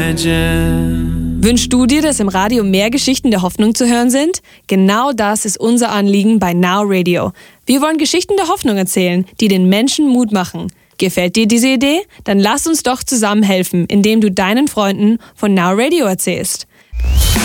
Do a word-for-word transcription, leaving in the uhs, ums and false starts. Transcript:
imagine. Wünschst du dir, dass im Radio mehr Geschichten der Hoffnung zu hören sind? Genau das ist unser Anliegen bei Now Radio. Wir wollen Geschichten der Hoffnung erzählen, die den Menschen Mut machen. Gefällt dir diese Idee? Dann lass uns doch zusammen helfen, indem du deinen Freunden von Now Radio erzählst.